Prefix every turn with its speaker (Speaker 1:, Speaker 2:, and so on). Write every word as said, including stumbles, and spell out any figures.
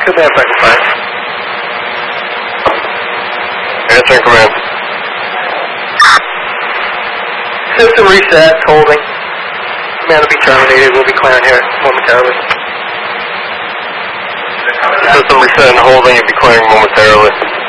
Speaker 1: Command Cycle five.
Speaker 2: Answering command.
Speaker 1: System reset, holding. Command will be terminated. We'll be clearing here momentarily.
Speaker 2: System reset and holding and be clearing momentarily.